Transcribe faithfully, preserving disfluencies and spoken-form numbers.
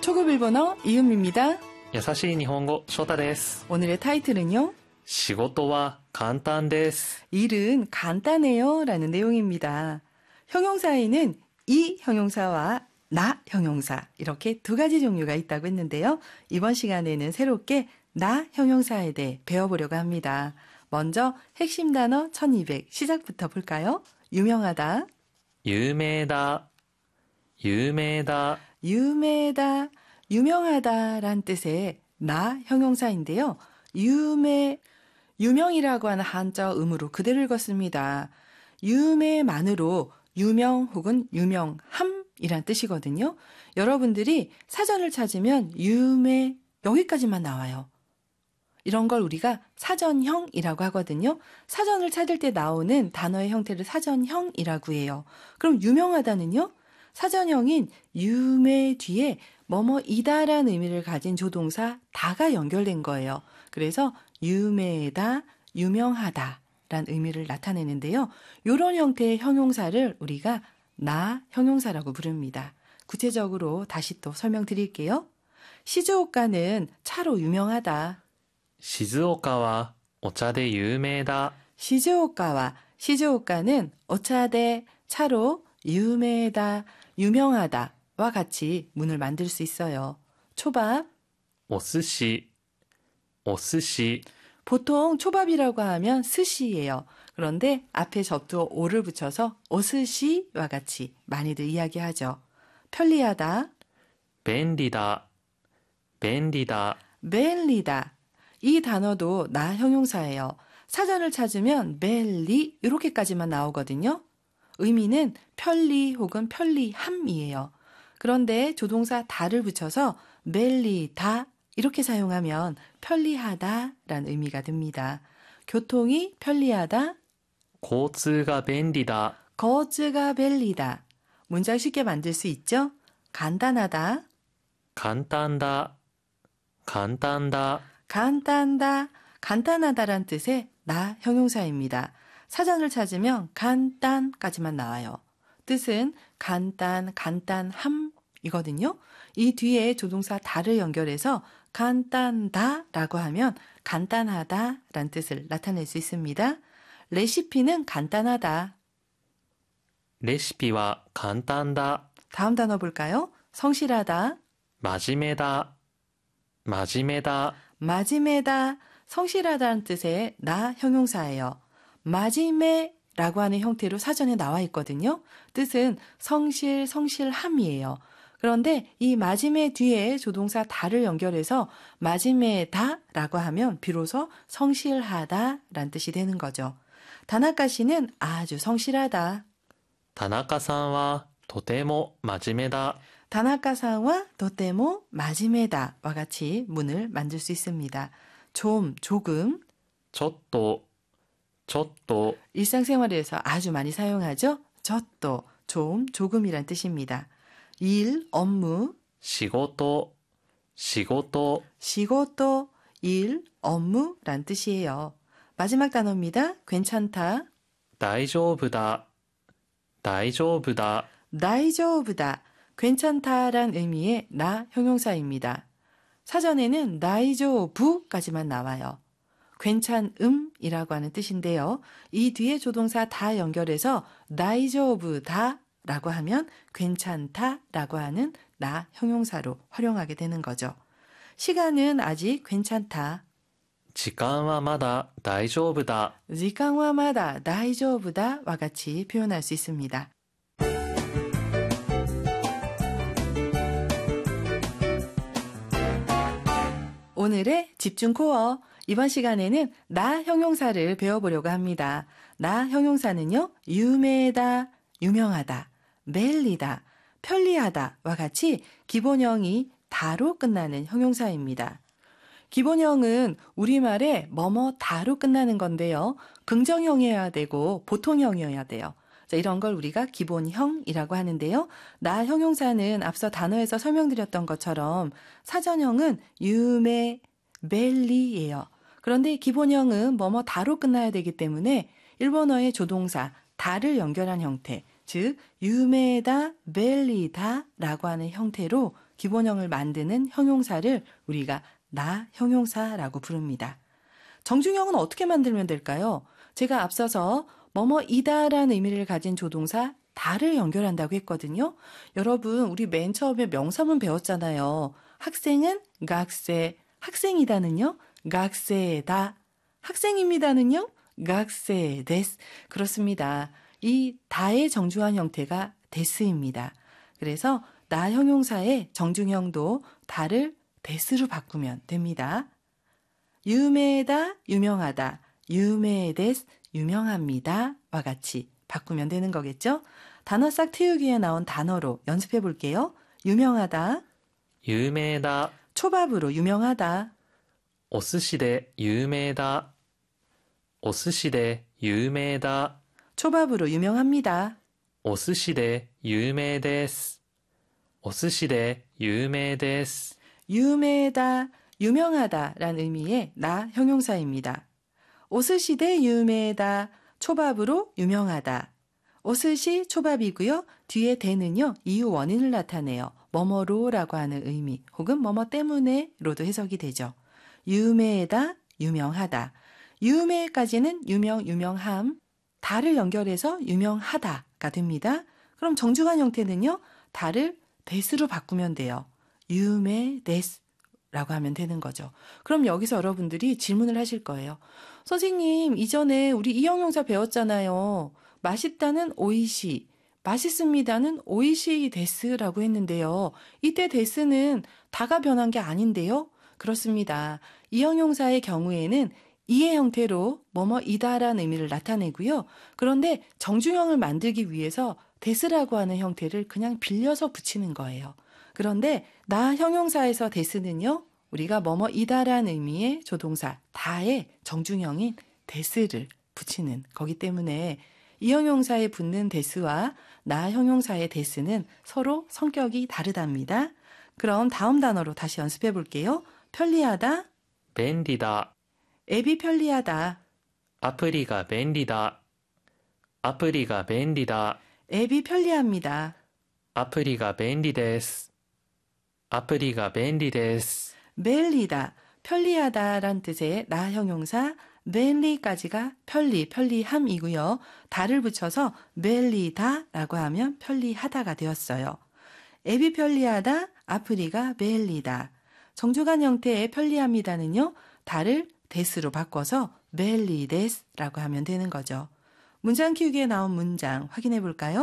초급 일본어 이은미입니다. 優しい日本語、翔太です。 오늘의 타이틀은요. 仕事は簡単です. 일은 간단해요 라는 내용입니다. 형용사에는 이 형용사와 나 형용사 이렇게 두 가지 종류가 있다고 했는데요. 이번 시간에는 새롭게 나 형용사에 대해 배워보려고 합니다. 먼저 핵심 단어 천이백 시작부터 볼까요? 유명하다, 有名だ, 有名だ, 유명하다, 유명하다란 뜻의 나 형용사인데요. 유명, 유명이라고 하는 한자 음으로 그대로 읽었습니다. 유명만으로 유명 혹은 유명함이란 뜻이거든요. 여러분들이 사전을 찾으면 유명 여기까지만 나와요. 이런 걸 우리가 사전형이라고 하거든요. 사전을 찾을 때 나오는 단어의 형태를 사전형이라고 해요. 그럼 유명하다는요? 사전형인 유명 뒤에 뭐뭐이다라는 의미를 가진 조동사 다가 연결된 거예요. 그래서 유명하다, 유명하다라는 의미를 나타내는데요. 이런 형태의 형용사를 우리가 나 형용사라고 부릅니다. 구체적으로 다시 또 설명드릴게요. 시즈오카는 차로 유명하다. 静岡はお茶で有名だ. 시즈오카와 시즈오카는 오차대 차로 유명하다, 유명하다와 같이 문을 만들 수 있어요. 초밥, お寿司, お寿司, 보통 초밥이라고 하면 스시예요. 그런데 앞에 접두 오를 붙여서 오스시와 같이 많이들 이야기하죠. 편리하다, 便利だ, 便利だ, 벨리다. 이 단어도 나 형용사예요. 사전을 찾으면 벨리 이렇게까지만 나오거든요. 의미는 편리 혹은 편리함이에요. 그런데 조동사 다를 붙여서 벨리다 이렇게 사용하면 편리하다라는 의미가 듭니다. 교통이 편리하다, 交通が便利だ, 거즈가 벨리다. 문장 쉽게 만들 수 있죠? 간단하다, 簡単だ, 簡単だ, 간단다, 간단하다란 뜻의 나 형용사입니다. 사전을 찾으면 간단까지만 나와요. 뜻은 간단, 간단함이거든요. 이 뒤에 조동사 다를 연결해서 간단다라고 하면 간단하다란 뜻을 나타낼 수 있습니다. 레시피는 간단하다. レシピは簡単だ. 다음 단어 볼까요? 성실하다, 真面目だ, 真面目だ, 마지메다, 성실하다는 뜻의 나 형용사예요. 마지메라고 하는 형태로 사전에 나와 있거든요. 뜻은 성실, 성실함이에요. 그런데 이 마지메 뒤에 조동사 다를 연결해서 마지메다라고 하면 비로소 성실하다란 뜻이 되는 거죠. 다나카 씨는 아주 성실하다. 田中さんはとても真面目だ. 다나카상와 도테모 마지메다와 같이 문을 만들 수 있습니다. 좀, 조금. ちょっと, ちょっと, 일상생활에서 아주 많이 사용하죠. 저또, 좀, 조금이란 뜻입니다. 일, 업무, 仕事, 仕事, 시고또, 일, 업무란 뜻이에요. 마지막 단어입니다. 괜찮다, 大丈夫だ, 大丈夫だ, 나이조부다, 괜찮다란 의미의 나 형용사입니다. 사전에는 나이조부까지만 나와요. 괜찮음이라고 하는 뜻인데요. 이 뒤에 조동사 다 연결해서 나이조부다라고 하면 괜찮다라고 하는 나 형용사로 활용하게 되는 거죠. 시간은 아직 괜찮다. 時間はまだ大丈夫だ. 시간와 마다 나이조부다와 같이 표현할 수 있습니다. 오늘의 집중 코어. 이번 시간에는 나 형용사를 배워보려고 합니다. 나 형용사는요, 유명하다, 유명하다, 멜리다, 편리하다와 같이 기본형이 다로 끝나는 형용사입니다. 기본형은 우리말에 뭐뭐 다로 끝나는 건데요. 긍정형이어야 되고 보통형이어야 돼요. 자, 이런 걸 우리가 기본형이라고 하는데요. 나 형용사는 앞서 단어에서 설명드렸던 것처럼 사전형은 유메, 멜리예요. 그런데 기본형은 뭐뭐 다로 끝나야 되기 때문에 일본어의 조동사 다를 연결한 형태, 즉 유메다 벨리다라고 하는 형태로 기본형을 만드는 형용사를 우리가 나 형용사라고 부릅니다. 정중형은 어떻게 만들면 될까요? 제가 앞서서 뭐뭐이다라는 의미를 가진 조동사 다를 연결한다고 했거든요. 여러분 우리 맨 처음에 명사문 배웠잖아요. 학생은 각세, 학생이다는요. 각세다, 학생입니다는요. 각세데스. 그렇습니다. 이 다의 정중한 형태가 데스입니다. 그래서 나 형용사의 정중형도 다를 데스로 바꾸면 됩니다. 유메다, 유명하다, 유메데스, 유명합니다 와 같이 바꾸면 되는 거겠죠? 단어 싹 틔우기에 나온 단어로 연습해 볼게요. 유명하다, 有名だ。 초밥으로 유명하다, お寿司で有名だ。お寿司で有名だ。 초밥으로 유명합니다, お寿司で有名です。お寿司で有名です。 유메다, 유명하다 라는 의미의 나 형용사입니다. 오스시대 유메다, 초밥으로 유명하다. 오스시 초밥이고요. 뒤에 대는요. 이유 원인을 나타내요. 뭐뭐로라고 하는 의미 혹은 뭐뭐 때문에로도 해석이 되죠. 유메다, 유명하다. 유메까지는 유명, 유명함, 다를 연결해서 유명하다가 됩니다. 그럼 정중한 형태는요. 다를 데스로 바꾸면 돼요. 유메데스 라고 하면 되는 거죠. 그럼 여기서 여러분들이 질문을 하실 거예요. 선생님, 이전에 우리 이 형용사 배웠잖아요. 맛있다는 오이시, 맛있습니다는 오이시 데스라고 했는데요. 이때 데스는 다가 변한 게 아닌데요. 그렇습니다. 이 형용사의 경우에는 이의 형태로 뭐뭐이다라는 의미를 나타내고요. 그런데 정중형을 만들기 위해서 데스라고 하는 형태를 그냥 빌려서 붙이는 거예요. 그런데 나 형용사에서 데스는요. 우리가 뭐뭐이다라는 의미의 조동사 다의 정중형인 데스를 붙이는 거기 때문에 이 형용사에 붙는 데스와 나 형용사의 데스는 서로 성격이 다르답니다. 그럼 다음 단어로 다시 연습해 볼게요. 편리하다, 便利だ。 앱이 편리하다, アプリが便利だ。アプリが便利だ。 앱이 편리합니다. アプリが便利です。アプリが便利です。 벨리다, 편리하다란 뜻의 나 형용사 벨리까지가 편리, 편리함이고요. 다를 붙여서 벨리다라고 하면 편리하다가 되었어요. 앱이 편리하다, 아프리가 벨리다. 정중한 형태의 편리합니다는요. 다를 데스로 바꿔서 벨리데스라고 하면 되는 거죠. 문장 키우기에 나온 문장 확인해 볼까요?